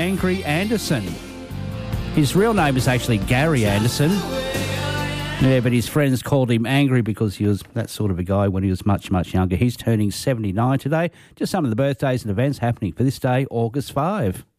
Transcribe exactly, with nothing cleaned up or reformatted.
Angry Anderson. His real name is actually Gary Anderson. Yeah, but his friends called him Angry because he was that sort of a guy when he was much, much younger. He's turning seventy-nine today. Just some of the birthdays and events happening for this day, August fifth.